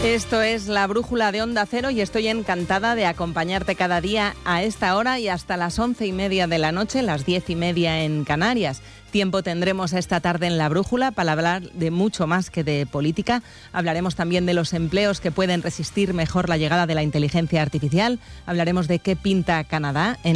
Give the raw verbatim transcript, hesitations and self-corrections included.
Esto es La Brújula de Onda Cero y estoy encantada de acompañarte cada día a esta hora y hasta las once y media de la noche, las diez y media en Canarias. Tiempo tendremos esta tarde en La Brújula para hablar de mucho más que de política. Hablaremos también de los empleos que pueden resistir mejor la llegada de la inteligencia artificial. Hablaremos de qué pinta Canadá en